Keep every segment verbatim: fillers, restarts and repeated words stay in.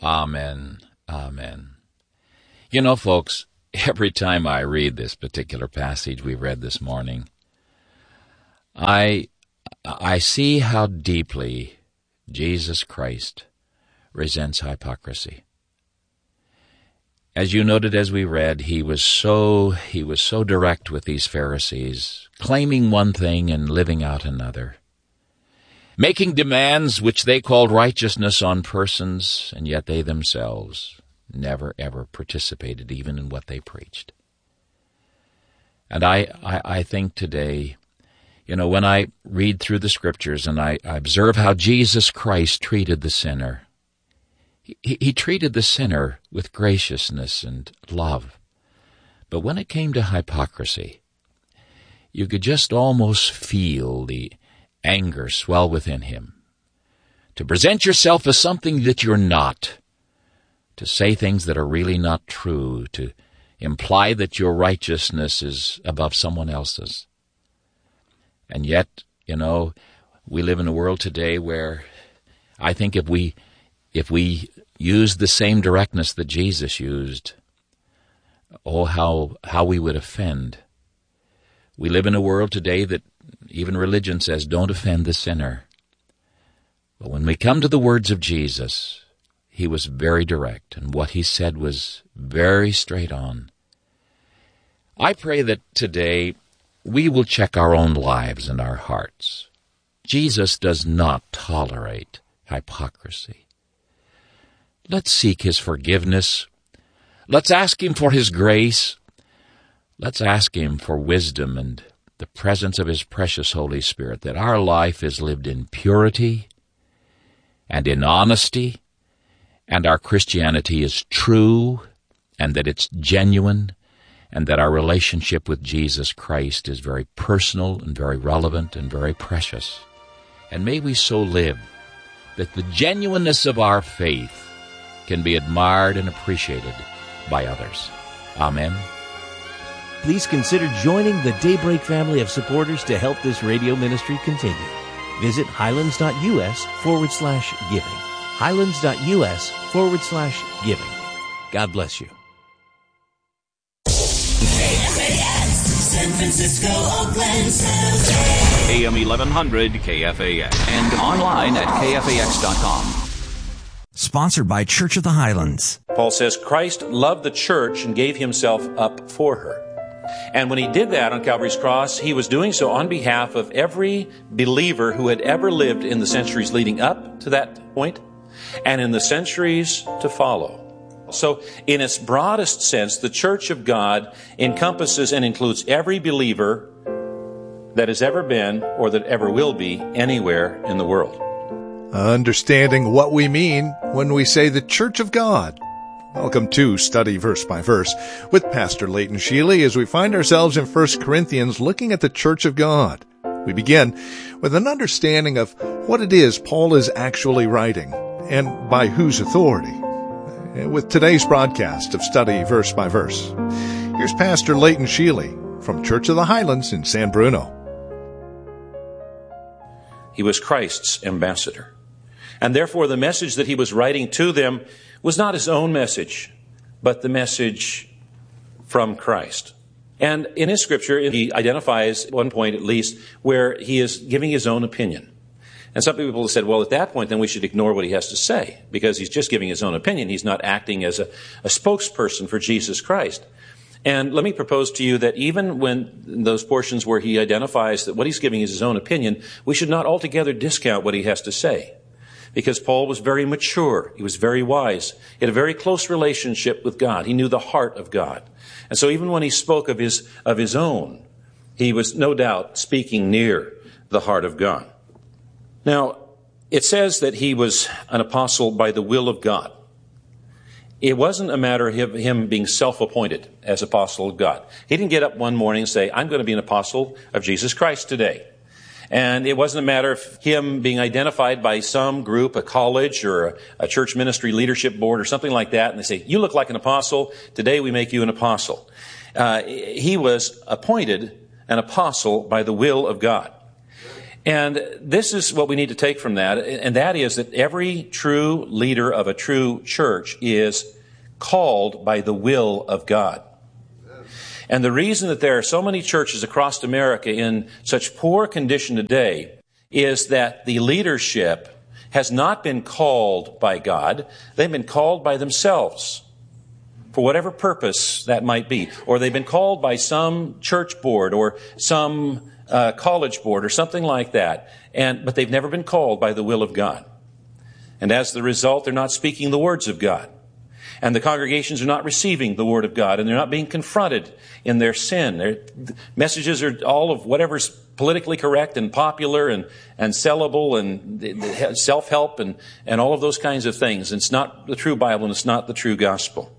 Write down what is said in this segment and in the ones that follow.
Amen. Amen. You know, folks, every time I read this particular passage we read this morning, I I see how deeply Jesus Christ resents hypocrisy. As you noted as we read, he was so he was so direct with these Pharisees, claiming one thing and living out another, making demands which they called righteousness on persons, and yet they themselves never ever participated even in what they preached. And I, I, I think today, you know, when I read through the Scriptures and I, I observe how Jesus Christ treated the sinner, He, he treated the sinner with graciousness and love. But when it came to hypocrisy, you could just almost feel the anger swell within him. To present yourself as something that you're not, to say things that are really not true, to imply that your righteousness is above someone else's. And yet, you know, we live in a world today where I think if we if we use the same directness that Jesus used, oh, how how we would offend. We live in a world today that even religion says, don't offend the sinner. But when we come to the words of Jesus, he was very direct, and what he said was very straight on. I pray that today we will check our own lives and our hearts. Jesus does not tolerate hypocrisy. Let's seek his forgiveness. Let's ask him for his grace. Let's ask him for wisdom and the presence of his precious Holy Spirit, that our life is lived in purity and in honesty, and our Christianity is true, and that it's genuine, and that our relationship with Jesus Christ is very personal and very relevant and very precious. And may we so live that the genuineness of our faith can be admired and appreciated by others. Amen. Please consider joining the Daybreak family of supporters to help this radio ministry continue. Visit highlands.us forward slash giving. Highlands.us forward slash giving. God bless you. K F A X, San Francisco, Oakland, San Jose. A M eleven hundred K F A X and online at K F A X dot com. Sponsored by Church of the Highlands. Paul says Christ loved the church and gave himself up for her. And when he did that on Calvary's cross, he was doing so on behalf of every believer who had ever lived in the centuries leading up to that point and in the centuries to follow. So in its broadest sense, the Church of God encompasses and includes every believer that has ever been or that ever will be anywhere in the world. Understanding what we mean when we say the Church of God. Welcome to Study Verse by Verse with Pastor Leighton Sheely as we find ourselves in First Corinthians looking at the Church of God. We begin with an understanding of what it is Paul is actually writing and by whose authority. With today's broadcast of Study Verse by Verse, here's Pastor Leighton Sheely from Church of the Highlands in San Bruno. He was Christ's ambassador, and therefore the message that he was writing to them was not his own message, but the message from Christ. And in his scripture, he identifies at one point at least where he is giving his own opinion. And some people have said, well, at that point, then we should ignore what he has to say, because he's just giving his own opinion. He's not acting as a, a spokesperson for Jesus Christ. And let me propose to you that even when in those portions where he identifies that what he's giving is his own opinion, we should not altogether discount what he has to say. Because Paul was very mature. He was very wise. He had a very close relationship with God. He knew the heart of God. And so even when he spoke of his, of his own, he was no doubt speaking near the heart of God. Now, it says that he was an apostle by the will of God. It wasn't a matter of him being self-appointed as apostle of God. He didn't get up one morning and say, I'm going to be an apostle of Jesus Christ today. And it wasn't a matter of him being identified by some group, a college or a, a church ministry leadership board or something like that. And they say, you look like an apostle. Today we make you an apostle. Uh, he was appointed an apostle by the will of God. And this is what we need to take from that, and that is that every true leader of a true church is called by the will of God. And the reason that there are so many churches across America in such poor condition today is that the leadership has not been called by God. They've been called by themselves for whatever purpose that might be. Or they've been called by some church board or some uh, college board or something like that. And but they've never been called by the will of God. And as the result, they're not speaking the words of God. And the congregations are not receiving the Word of God, and they're not being confronted in their sin. Their messages are all of whatever's politically correct and popular and, and sellable and self-help and, and all of those kinds of things. And it's not the true Bible, and it's not the true gospel.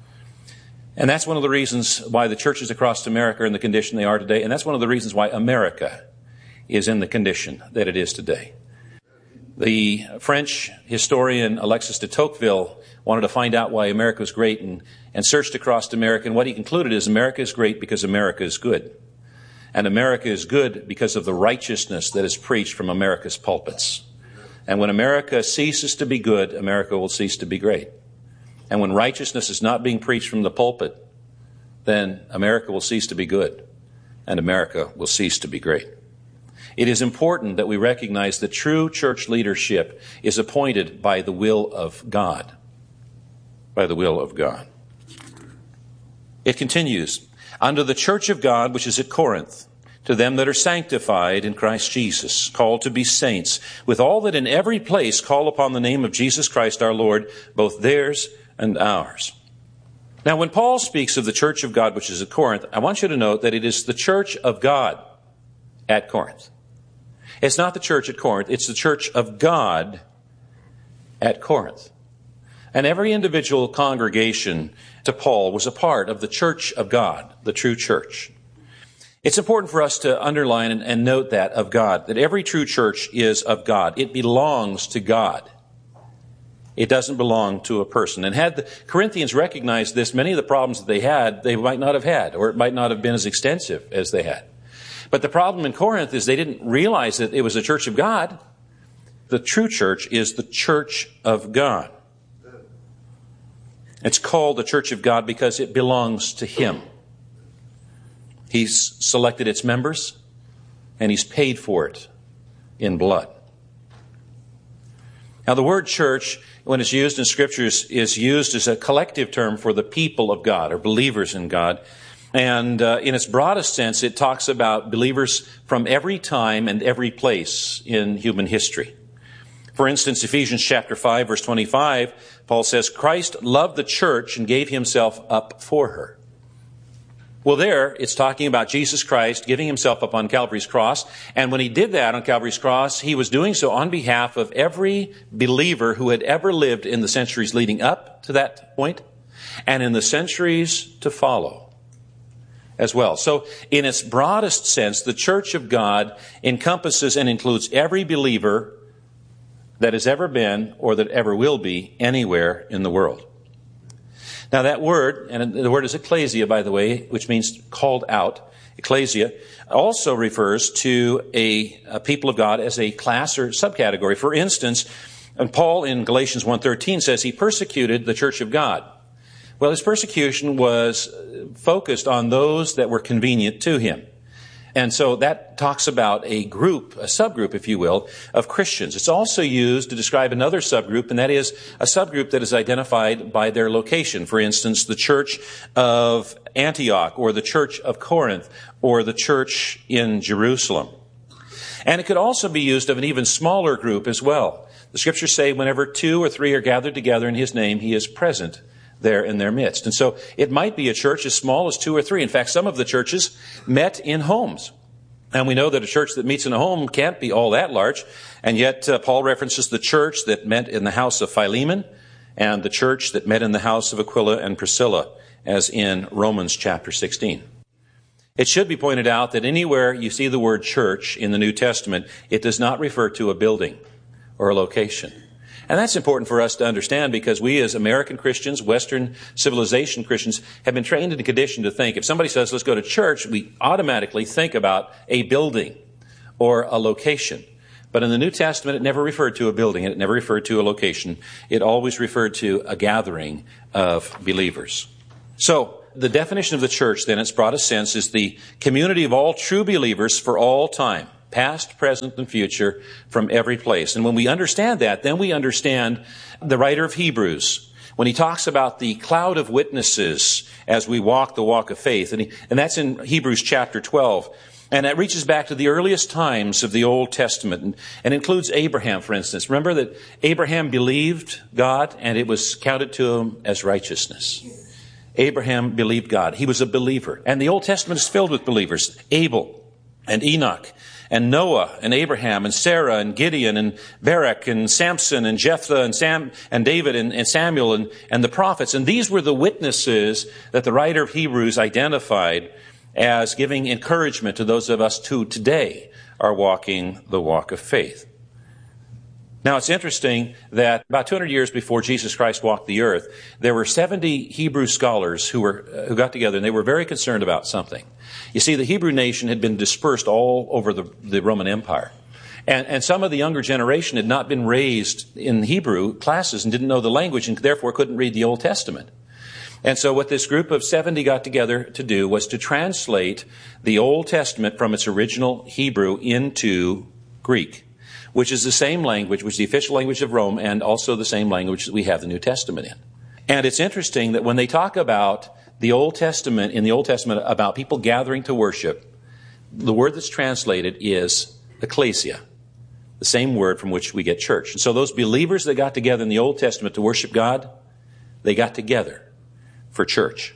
And that's one of the reasons why the churches across America are in the condition they are today, and that's one of the reasons why America is in the condition that it is today. The French historian Alexis de Tocqueville wanted to find out why America was great and, and searched across America. And what he concluded is America is great because America is good. And America is good because of the righteousness that is preached from America's pulpits. And when America ceases to be good, America will cease to be great. And when righteousness is not being preached from the pulpit, then America will cease to be good. And America will cease to be great. It is important that we recognize that true church leadership is appointed by the will of God. By the will of God. It continues, unto the church of God which is at Corinth, to them that are sanctified in Christ Jesus, called to be saints, with all that in every place call upon the name of Jesus Christ our Lord, both theirs and ours. Now, when Paul speaks of the church of God which is at Corinth, I want you to note that it is the church of God at Corinth. It's not the church at Corinth, it's the church of God at Corinth. And every individual congregation to Paul was a part of the church of God, the true church. It's important for us to underline and, and note that of God, that every true church is of God. It belongs to God. It doesn't belong to a person. And had the Corinthians recognized this, many of the problems that they had, they might not have had, or it might not have been as extensive as they had. But the problem in Corinth is they didn't realize that it was a church of God. The true church is the church of God. It's called the church of God because it belongs to Him. He's selected its members, and He's paid for it in blood. Now, the word church, when it's used in Scriptures, is used as a collective term for the people of God, or believers in God. And uh, in its broadest sense, it talks about believers from every time and every place in human history. For instance, Ephesians chapter five, verse twenty-five, Paul says, Christ loved the church and gave Himself up for her. Well, there, it's talking about Jesus Christ giving Himself up on Calvary's cross. And when He did that on Calvary's cross, He was doing so on behalf of every believer who had ever lived in the centuries leading up to that point and in the centuries to follow as well. So in its broadest sense, the church of God encompasses and includes every believer that has ever been or that ever will be anywhere in the world. Now that word, and the word is ecclesia, by the way, which means called out, ecclesia, also refers to a, a people of God as a class or subcategory. For instance, and Paul in Galatians one thirteen says he persecuted the church of God. Well, his persecution was focused on those that were convenient to him. And so that talks about a group, a subgroup, if you will, of Christians. It's also used to describe another subgroup, and that is a subgroup that is identified by their location. For instance, the church of Antioch, or the church of Corinth, or the church in Jerusalem. And it could also be used of an even smaller group as well. The Scriptures say whenever two or three are gathered together in His name, He is present there in their midst. And so it might be a church as small as two or three. In fact, some of the churches met in homes. And we know that a church that meets in a home can't be all that large. And yet uh, Paul references the church that met in the house of Philemon and the church that met in the house of Aquila and Priscilla, as in Romans chapter sixteen. It should be pointed out that anywhere you see the word church in the New Testament, it does not refer to a building or a location. And that's important for us to understand, because we as American Christians, Western civilization Christians, have been trained and conditioned to think if somebody says, let's go to church, we automatically think about a building or a location. But in the New Testament, it never referred to a building. It never referred to a location. It always referred to a gathering of believers. So, the definition of the church, then, in its broadest sense, is the community of all true believers for all time, past, present, and future, from every place. And when we understand that, then we understand the writer of Hebrews, when he talks about the cloud of witnesses as we walk the walk of faith. And, he, and that's in Hebrews chapter twelve. And that reaches back to the earliest times of the Old Testament and, and includes Abraham, for instance. Remember that Abraham believed God and it was counted to him as righteousness. Abraham believed God. He was a believer. And the Old Testament is filled with believers. Abel and Enoch and Noah and Abraham and Sarah and Gideon and Barak and Samson and Jephthah and Sam and David and, and Samuel and, and the prophets. And these were the witnesses that the writer of Hebrews identified as giving encouragement to those of us who today are walking the walk of faith. Now, it's interesting that about two hundred years before Jesus Christ walked the earth, there were seventy Hebrew scholars who were uh, who got together, and they were very concerned about something. You see, the Hebrew nation had been dispersed all over the, the Roman Empire. And, and some of the younger generation had not been raised in Hebrew classes and didn't know the language and therefore couldn't read the Old Testament. And so what this group of seventy got together to do was to translate the Old Testament from its original Hebrew into Greek, which is the same language, which is the official language of Rome, and also the same language that we have the New Testament in. And it's interesting that when they talk about the Old Testament, in the Old Testament, about people gathering to worship, the word that's translated is ecclesia, the same word from which we get church. And so those believers that got together in the Old Testament to worship God, they got together for church.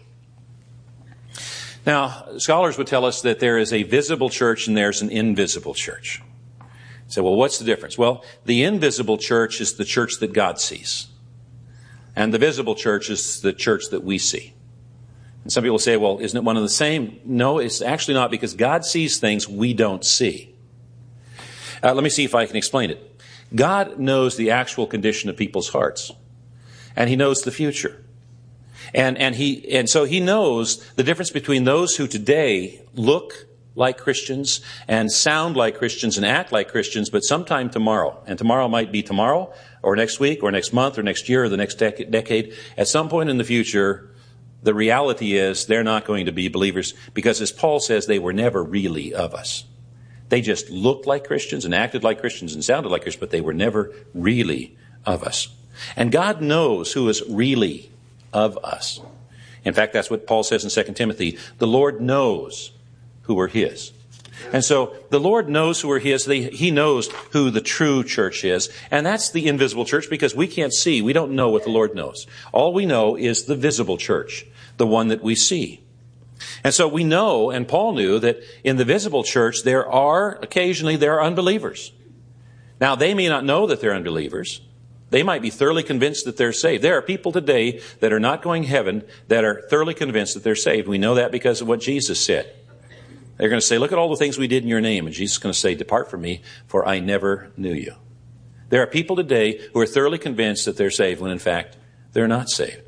Now, scholars would tell us that there is a visible church and there's an invisible church. So, well, what's the difference? Well, the invisible church is the church that God sees. And the visible church is the church that we see. And some people say, well, isn't it one and the same? No, it's actually not, because God sees things we don't see. Uh, let me see if I can explain it. God knows the actual condition of people's hearts. And He knows the future. And, and he, and so He knows the difference between those who today look like Christians and sound like Christians and act like Christians, but sometime tomorrow, and tomorrow might be tomorrow or next week or next month or next year or the next dec- decade, at some point in the future, the reality is they're not going to be believers, because as Paul says, they were never really of us. They just looked like Christians and acted like Christians and sounded like Christians, but they were never really of us. And God knows who is really of us. In fact, that's what Paul says in Second Timothy. The Lord knows who are His. And so the Lord knows who are His. He knows who the true church is. And that's the invisible church, because we can't see. We don't know what the Lord knows. All we know is the visible church, the one that we see. And so we know, and Paul knew, that in the visible church there are, occasionally, there are unbelievers. Now, they may not know that they're unbelievers. They might be thoroughly convinced that they're saved. There are people today that are not going to heaven that are thoroughly convinced that they're saved. We know that because of what Jesus said. They're going to say, look at all the things we did in your name. And Jesus is going to say, depart from me, for I never knew you. There are people today who are thoroughly convinced that they're saved when in fact they're not saved.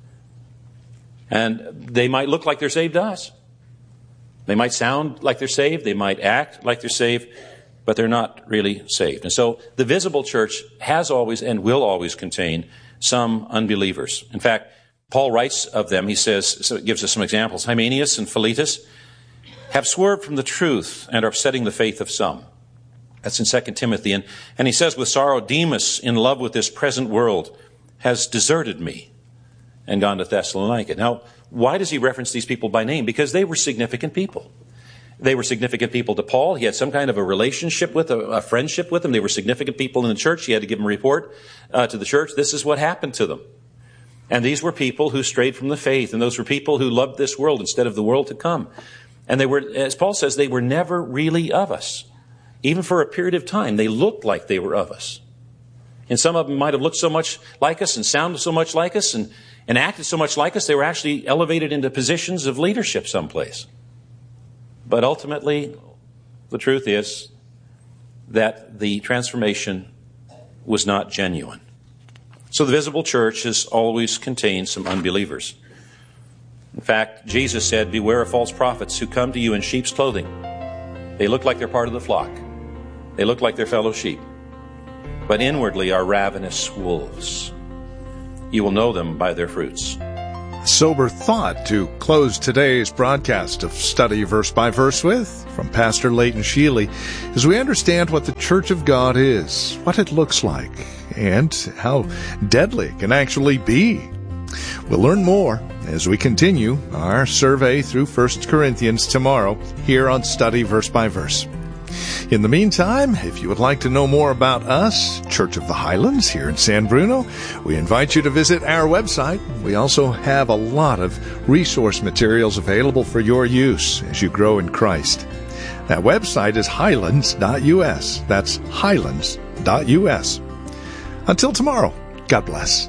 And they might look like they're saved to us. They might sound like they're saved. They might act like they're saved, but they're not really saved. And so the visible church has always and will always contain some unbelievers. In fact, Paul writes of them. He says, so it gives us some examples. Hymenaeus and Philetus have swerved from the truth and are upsetting the faith of some. That's in Second Timothy. And, and he says, with sorrow, Demas, in love with this present world, has deserted me and gone to Thessalonica. Now, why does he reference these people by name? Because they were significant people. They were significant people to Paul. He had some kind of a relationship with, a, a friendship with them. They were significant people in the church. He had to give them a report uh, to the church. This is what happened to them. And these were people who strayed from the faith. And those were people who loved this world instead of the world to come. And they were, as Paul says, they were never really of us. Even for a period of time, they looked like they were of us. And some of them might have looked so much like us and sounded so much like us and, and acted so much like us, they were actually elevated into positions of leadership someplace. But ultimately, the truth is that the transformation was not genuine. So the visible church has always contained some unbelievers. In fact, Jesus said, beware of false prophets who come to you in sheep's clothing. They look like they're part of the flock, They look like their fellow sheep, but inwardly are ravenous wolves. You will know them by their fruits. Sober thought to close today's broadcast of Study Verse by Verse with, from Pastor Leighton Sheely, as we understand what the Church of God is, what it looks like, and how deadly it can actually be. We'll learn more as we continue our survey through First Corinthians tomorrow here on Study Verse by Verse. In the meantime, if you would like to know more about us, Church of the Highlands here in San Bruno, we invite you to visit our website. We also have a lot of resource materials available for your use as you grow in Christ. That website is highlands dot U S. That's highlands dot U S. Until tomorrow, God bless.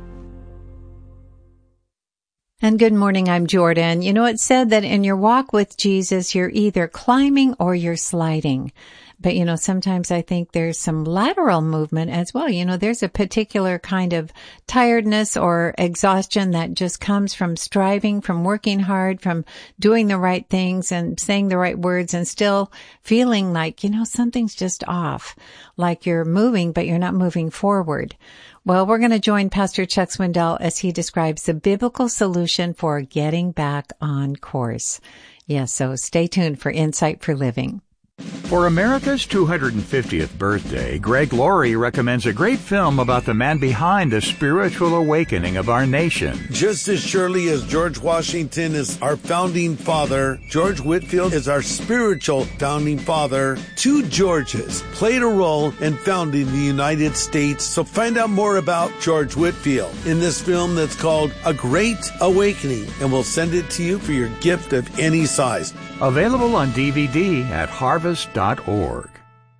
And good morning, I'm Jordan. You know, it's said that in your walk with Jesus, you're either climbing or you're sliding. But, you know, sometimes I think there's some lateral movement as well. You know, there's a particular kind of tiredness or exhaustion that just comes from striving, from working hard, from doing the right things and saying the right words and still feeling like, you know, something's just off, like you're moving, but you're not moving forward. Well, we're going to join Pastor Chuck Swindoll as he describes the biblical solution for getting back on course. Yes, so stay tuned for Insight for Living. For America's two hundred fiftieth birthday, Greg Laurie recommends a great film about the man behind the spiritual awakening of our nation. Just as surely as George Washington is our founding father, George Whitefield is our spiritual founding father. Two Georges played a role in founding the United States. So find out more about George Whitefield in this film that's called A Great Awakening, and we'll send it to you for your gift of any size. Available on D V D at harvest dot org.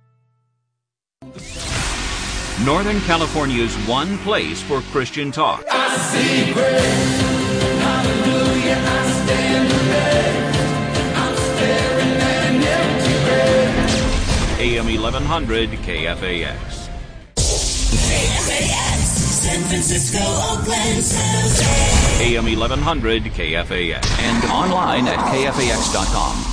Northern California's one place for Christian talk. I see grace, hallelujah, I stand amazed. I'm staring at an empty grave. A M eleven hundred K F A X. K F A X, San Francisco, Oakland, San Jose. A M eleven hundred K F A X and online at K F A X dot com.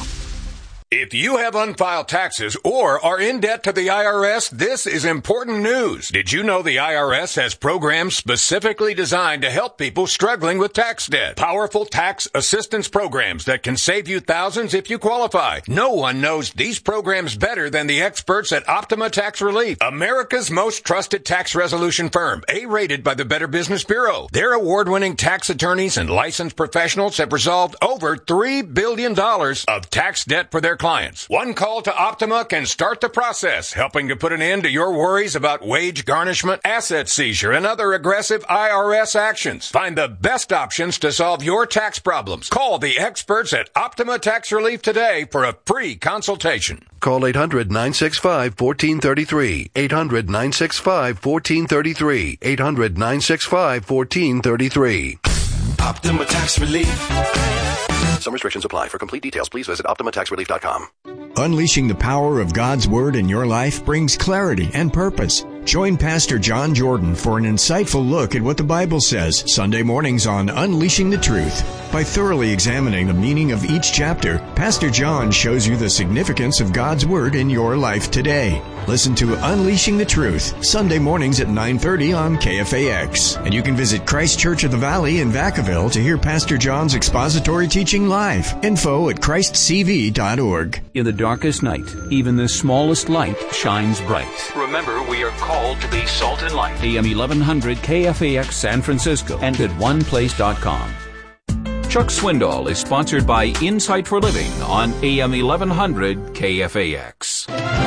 If you have unfiled taxes or are in debt to the I R S, this is important news. Did you know the I R S has programs specifically designed to help people struggling with tax debt? Powerful tax assistance programs that can save you thousands if you qualify. No one knows these programs better than the experts at Optima Tax Relief, America's most trusted tax resolution firm, A-rated by the Better Business Bureau. Their award-winning tax attorneys and licensed professionals have resolved over three billion dollars of tax debt for their clients. One call to Optima can start the process, helping to put an end to your worries about wage garnishment, asset seizure, and other aggressive I R S actions. Find the best options to solve your tax problems. Call the experts at Optima Tax Relief today for a free consultation. Call eight hundred, nine six five, one four three three. eight hundred, nine six five, one four three three. eight hundred, nine six five, one four three three. Optima Tax Relief. Some restrictions apply. For complete details, please visit optima tax relief dot com. Unleashing the power of God's Word in your life brings clarity and purpose. Join Pastor John Jordan for an insightful look at what the Bible says Sunday mornings on Unleashing the Truth. By thoroughly examining the meaning of each chapter, Pastor John shows you the significance of God's Word in your life today. Listen to Unleashing the Truth, Sunday mornings at nine thirty on K F A X. And you can visit Christ Church of the Valley in Vacaville to hear Pastor John's expository teaching live. Info at christ c v dot org. In the darkest night, even the smallest light shines bright. Remember, we are called to be salt and light. A M eleven hundred K F A X San Francisco and at one place dot com. Chuck Swindoll is sponsored by Insight for Living on A M eleven hundred K F A X.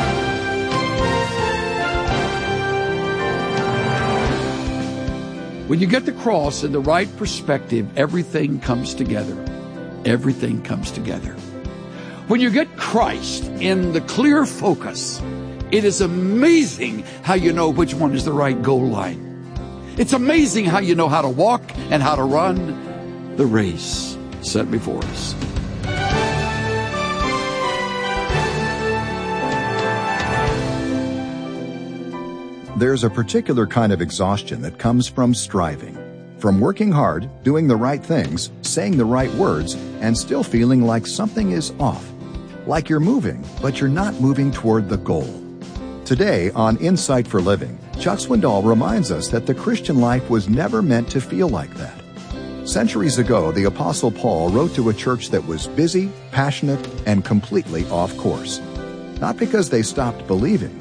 When you get the cross in the right perspective, everything comes together. Everything comes together. When you get Christ in the clear focus, it is amazing how you know which one is the right goal line. It's amazing how you know how to walk and how to run the race set before us. There's a particular kind of exhaustion that comes from striving, from working hard, doing the right things, saying the right words, and still feeling like something is off, like you're moving, but you're not moving toward the goal. Today on Insight for Living, Chuck Swindoll reminds us that the Christian life was never meant to feel like that. Centuries ago, the Apostle Paul wrote to a church that was busy, passionate, and completely off course. Not because they stopped believing,